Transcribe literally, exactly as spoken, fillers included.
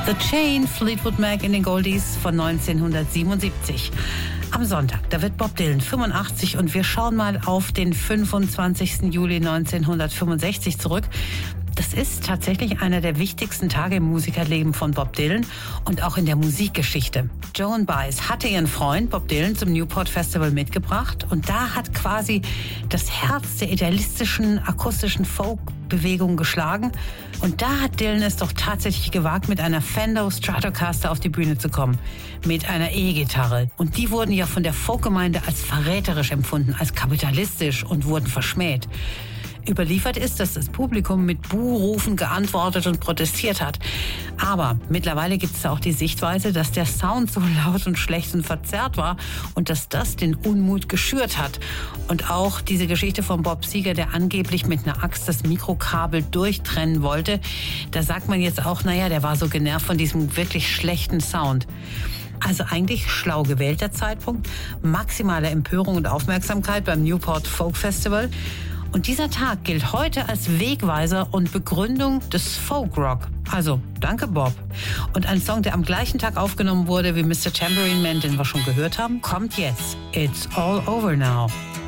The Chain, Fleetwood Mac in den Goldies von neunzehnhundertsiebenundsiebzig. Am Sonntag, da wird Bob Dylan fünfundachtzig und wir schauen mal auf den fünfundzwanzigsten Juli neunzehnhundertfünfundsechzig zurück. Das ist tatsächlich einer der wichtigsten Tage im Musikerleben von Bob Dylan und auch in der Musikgeschichte. Joan Baez hatte ihren Freund Bob Dylan zum Newport Festival mitgebracht und da hat quasi das Herz der idealistischen, akustischen Folk-Bewegung geschlagen. Und da hat Dylan es doch tatsächlich gewagt, mit einer Fender Stratocaster auf die Bühne zu kommen. Mit einer E-Gitarre. Und die wurden ja von der Folkgemeinde als verräterisch empfunden, als kapitalistisch und wurden verschmäht. Überliefert ist, dass das Publikum mit Buhrufen geantwortet und protestiert hat. Aber mittlerweile gibt es auch die Sichtweise, dass der Sound so laut und schlecht und verzerrt war und dass das den Unmut geschürt hat. Und auch diese Geschichte von Bob Seger, der angeblich mit einer Axt das Mikrokabel durchtrennen wollte, da sagt man jetzt auch, naja, der war so genervt von diesem wirklich schlechten Sound. Also eigentlich schlau gewählter Zeitpunkt, maximale Empörung und Aufmerksamkeit beim Newport Folk Festival. Und dieser Tag gilt heute als Wegweiser und Begründung des Folk-Rock. Also, danke Bob. Und ein Song, der am gleichen Tag aufgenommen wurde wie Mister Tambourine Man, den wir schon gehört haben, kommt jetzt. It's all over now.